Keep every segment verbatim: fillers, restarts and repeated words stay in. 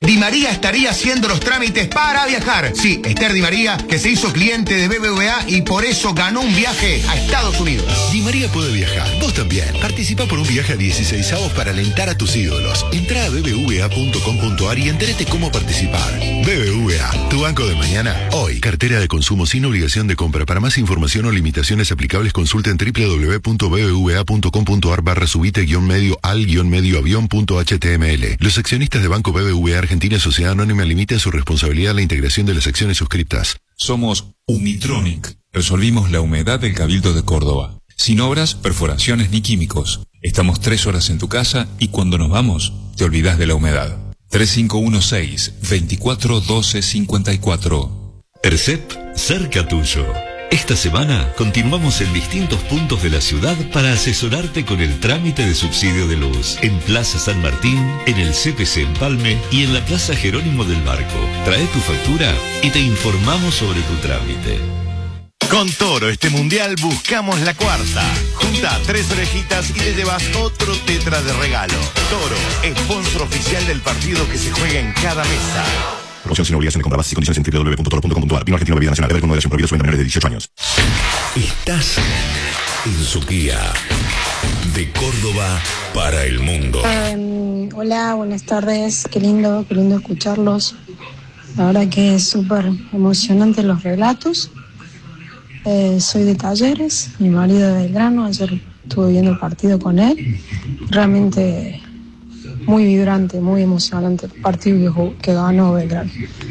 Di María estaría haciendo los trámites para viajar. Sí, Esther Di María, que se hizo cliente de B B V A y por eso ganó un viaje a Estados Unidos. Di María puede viajar, vos también. Participa por un viaje a dieciseisavos para alentar a tus ídolos. Entrá a b b v a punto com punto a r y entérate cómo participar. B B V A, tu banco de mañana, hoy. Cartera de consumo sin obligación de compra. Para más información o limitaciones aplicables, consulta en w w w punto b b v a punto com punto a r barra subite guión medio al guión medio avión punto h t m l. Los accionistas de Banco B B V A Argentina Sociedad Anónima limita su responsabilidad a la integración de las acciones suscriptas. Somos Humitronic. Resolvimos la humedad del Cabildo de Córdoba. Sin obras, perforaciones ni químicos. Estamos tres horas en tu casa y cuando nos vamos, te olvidas de la humedad. tres cinco uno seis, veinticuatro doce cincuenta y cuatro. ERCEP, cerca tuyo. Esta semana continuamos en distintos puntos de la ciudad para asesorarte con el trámite de subsidio de luz. En Plaza San Martín, en el C P C Empalme y en la Plaza Jerónimo del Barco. Trae tu factura y te informamos sobre tu trámite. Con Toro este mundial buscamos la cuarta. Junta tres orejitas y te llevas otro tetra de regalo. Toro, sponsor oficial del partido que se juega en cada mesa. Promoción sin obligación de compra. Bases y condiciones en w w w punto toro punto com punto a r. Vino Argentino Bebida Nacional. Beber con moderación. Prohibido sobre menores de dieciocho años. Estás en Suquía. De Córdoba para el mundo. Eh, hola, buenas tardes. Qué lindo, qué lindo escucharlos. La verdad que es súper emocionante los relatos. Eh, soy de Talleres, mi marido de Belgrano. Ayer estuve viendo el partido con él. Realmente muy vibrante, muy emocionante el partido que, que ganó Belgrano.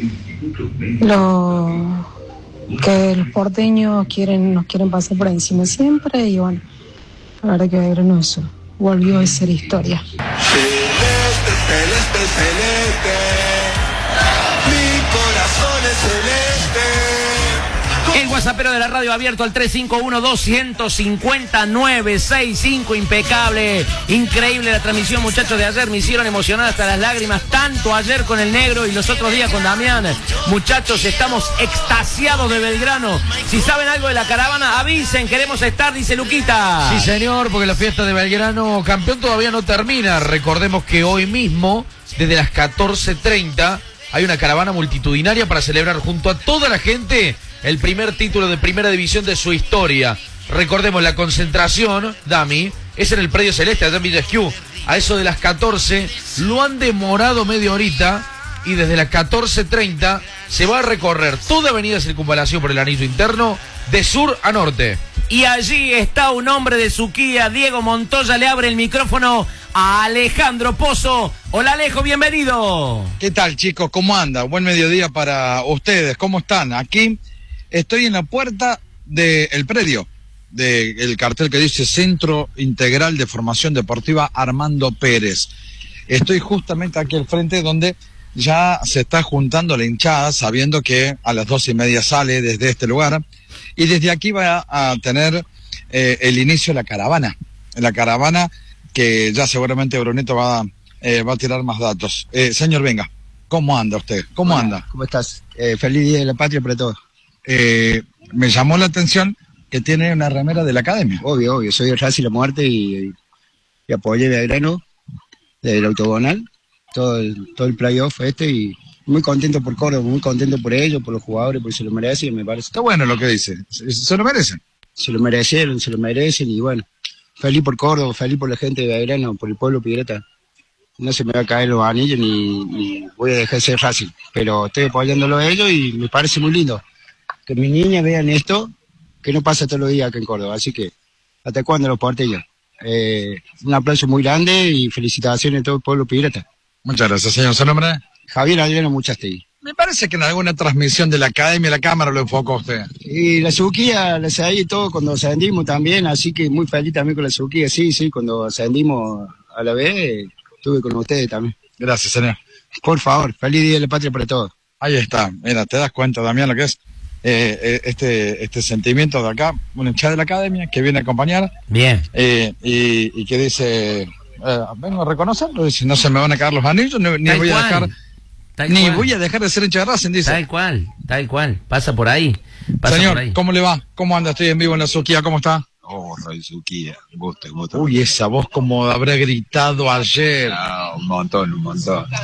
Lo, que los porteños quieren, nos quieren pasar por encima siempre y bueno, la verdad que Belgrano eso volvió a ser historia. Celeste, celeste, celeste, mi corazón es celeste. El WhatsAppero de la radio abierto al tres cinco uno, dos cinco cero, nueve seis cinco, impecable, increíble la transmisión, muchachos, de ayer, me hicieron emocionar hasta las lágrimas, tanto ayer con el negro y los otros días con Damián. Muchachos, estamos extasiados de Belgrano. Si saben algo de la caravana, avisen, queremos estar, dice Luquita. Sí, señor, porque la fiesta de Belgrano campeón todavía no termina. Recordemos que hoy mismo, desde las catorce treinta, hay una caravana multitudinaria para celebrar junto a toda la gente el primer título de primera división de su historia. Recordemos, la concentración, Dami, es en el Predio Celeste, allá en Villa Esquiú. A eso de las catorce, lo han demorado media horita y desde las catorce treinta se va a recorrer toda Avenida Circunvalación por el anillo interno de sur a norte. Y allí está un hombre de Suquía, Diego Montoya, le abre el micrófono a Alejandro Pozo. Hola Alejo, bienvenido. ¿Qué tal, chicos? ¿Cómo anda? Buen mediodía para ustedes. ¿Cómo están? Aquí estoy en la puerta del predio, del cartel que dice Centro Integral de Formación Deportiva Armando Pérez. Estoy justamente aquí al frente donde ya se está juntando la hinchada, sabiendo que a las doce y media sale desde este lugar. Y desde aquí va a tener eh, el inicio de la caravana. La caravana que ya seguramente Bruneto va, eh, va a tirar más datos. Eh, señor, venga, ¿cómo anda usted? ¿Cómo Hola, anda? ¿Cómo estás? Eh, feliz Día de la Patria para todos. Eh, me llamó la atención que tiene una remera de la academia. Obvio, obvio. Soy de Racing La Muerte y, y apoyé de Belgrano, del autogonal, todo el, todo el playoff este y muy contento por Córdoba, muy contento por ellos, por los jugadores, porque se lo merecen, me parece. Está bueno lo que dice, se, se lo merecen. Se lo merecieron, se lo merecen y bueno, feliz por Córdoba, feliz por la gente de Belgrano, por el pueblo pirata. No se me va a caer los anillos ni, ni voy a dejar de ser fácil, pero estoy apoyándolo a ellos y me parece muy lindo que mis niñas vean esto, que no pasa todos los días acá en Córdoba, así que hasta cuándo los porteños. Eh, un aplauso muy grande y felicitaciones a todo el pueblo pirata. Muchas gracias, señor. ¿Su nombre? Javier Adriano Muchastegui. Me parece que en alguna transmisión de la academia la cámara lo enfocó usted. Y la Suquía, la seguí y todo cuando ascendimos también, así que muy feliz también con la Suquía, sí, sí, cuando ascendimos a la vez, estuve con ustedes también. Gracias, señor. Por favor, feliz Día de la Patria para todos. Ahí está, mira, te das cuenta, Damián, lo que es eh, este este sentimiento de acá, un hincha de la academia que viene a acompañar. Bien. Eh, y, y que dice, eh, vengo a reconocerlo, dice, no se me van a caer los anillos, ni, ni voy a dejar... Tal Ni cual. voy a dejar de ser hincha de Racing, dice. Tal cual, tal cual. Pasa por ahí. Pasa Señor, por ahí. ¿cómo le va? ¿Cómo anda? Estoy en vivo en la Suquía, ¿cómo está? Oh, Rey Suquía, gusto, gusto. Uy, esa voz como habrá gritado ayer. No, un montón, un montón.